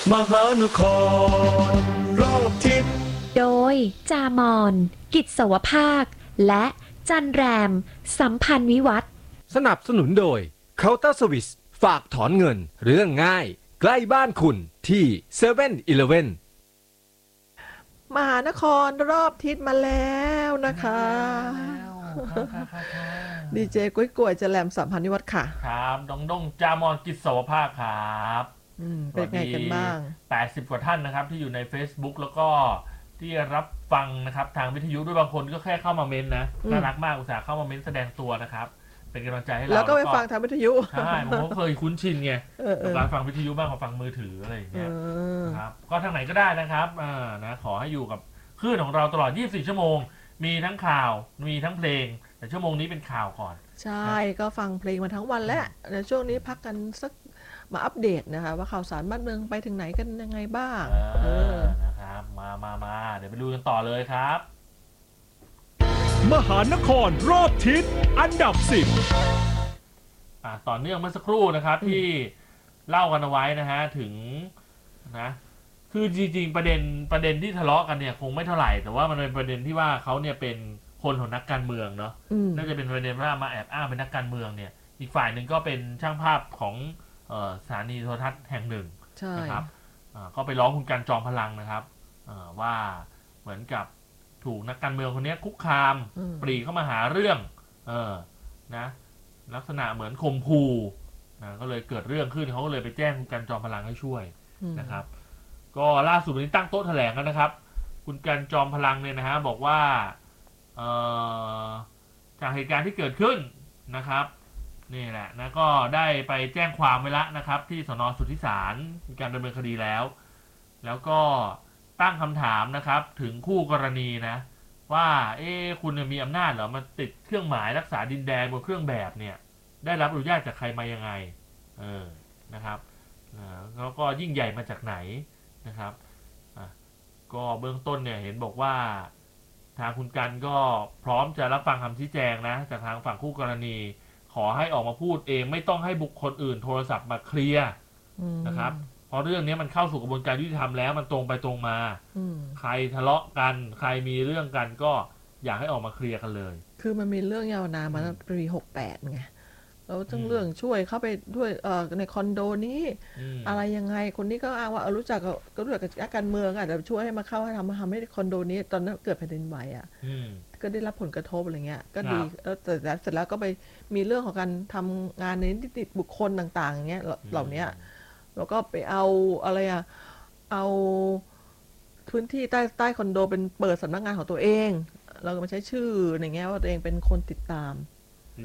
มหานครรอบทิศโดยจามอนกิจสวภาคและจันแรมสัมพันธ์วิวัฒน์สนับสนุนโดย Counter Service ฝากถอนเงินเรื่องง่ายใกล้บ้านคุณที่7-Eleven มหานครรอบทิศมาแล้วนะคะดีเจกุ้ยกล้วยจะแหลมสัมพันธ์นิวัฒน์ค่ะครับดงจามอนกิจสวภาคครับเป็นไงกันบ้าง 80 กว่าท่านนะครับที่อยู่ใน Facebook แล้วก็ที่รับฟังนะครับทางวิทยุด้วยบางคนก็แค่เข้ามาเม้นนะน่ารักมากอุตส่าห์เข้ามาเม้นแสดงตัวนะครับเป็นกำลังใจให้เราแล้วก็ไปฟังทางวิทยุใช่ผมก็เคยคุ้นชินไงกับการฟังวิทยุมากกว่าฟังมือถืออะไรอย่างเงี้ยนะครับก็ทางไหนก็ได้นะครับนะขอให้อยู่กับคลื่นของเราตลอด24 ชั่วโมงมีทั้งข่าวมีทั้งเพลงแต่ชั่วโมงนี้เป็นข่าวก่อนใช่ก็ฟังเพลงมาทั้งวันแล้วในช่วงนี้พักกันสักมาอัปเดตนะคะว่าข่าวสารบ้านเมืองไปถึงไหนกันยังไงบ้างนะครับมาเดี๋ยวไปดูกันต่อเลยครับมหานครรอบทิศอันดับ10 ต่อเนื่องเมื่อสักครู่นะครับที่เล่ากันเอาไว้นะฮะถึงนะคือจริงๆประเด็นที่ทะเลาะกันเนี่ยคงไม่เท่าไหร่แต่ว่ามันเป็นประเด็นที่ว่าเขาเนี่ยเป็นคนของนักการเมืองเนาะน่าจะเป็นประเด็นว่ามาแอบอ้างเป็นนักการเมืองเนี่ยอีกฝ่ายหนึ่งก็เป็นช่างภาพของสถานีโทรทัศน์แห่งหนึ่งนะครับก็ไปร้องคุณกันจอมพลังนะครับว่าเหมือนกับถูกนักการเมืองคนนี้คุกคามปรีเข้ามาหาเรื่องนะลักษณะเหมือนข่มขู่ก็เลยเกิดเรื่องขึ้นเขาก็เลยไปแจ้งคุณกันจอมพลังให้ช่วยนะครับก็ล่าสุดวันนี้ตั้งโต๊ะแถลงกันนะครับคุณกันจอมพลังเนี่ยนะฮะบอกว่าจากเหตุการณ์ที่เกิดขึ้นนะครับนี่แหละนะก็ได้ไปแจ้งความไว้แล้วนะครับที่สน.สุทธิสารมีการดำเนินคดีแล้วก็ตั้งคำถามนะครับถึงคู่กรณีนะว่าคุณมีอำนาจเหรอมาติดเครื่องหมายรักษาดินแดนบนเครื่องแบบเนี่ยได้รับอนุญาตจากใครมายังไงนะครับแล้วก็ยิ่งใหญ่มาจากไหนนะครับก็เบื้องต้นเนี่ยเห็นบอกว่าทางคุณกันก็พร้อมจะรับฟังคำชี้แจงนะจากทางฝั่งคู่กรณีขอให้ออกมาพูดเองไม่ต้องให้บุคคลอื่นโทรศัพท์มาเคลียร์นะครับเพราะเรื่องนี้มันเข้าสู่กระบวนการยุติธรรมแล้วมันตรงไปตรงมาใครทะเลาะกันใครมีเรื่องกันก็อยากให้ออกมาเคลียร์กันเลยคือมันมีเรื่องยาวนานมาตั้งแต่ปี68ไงแล้วทั้งเรื่องช่วยเข้าไปด้วยในคอนโดนี้อะไรยังไงคนนี้ก็อ้างว่ารู้จักกับนักการเมืองอาจจะช่วยให้มาเข้าให้ทำให้คอนโดนี้ตอนนั้นเกิดแผ่นดินไหวก็ได้รับผลกระทบอะไรเงี้ยก็ดีแล้วแต่เสร็จแล้วก็ไปมีเรื่องของการทำงานในนิติบุคคลต่างๆอย่างเงี้ยเหล่านี้แล้วก็ไปเอาอะไรเอาพื้นที่ใต้คอนโดเป็นเปิดสำนักงานของตัวเองเราก็มาใช้ชื่ออย่างเงี้ยว่าตัวเองเป็นคนติดตาม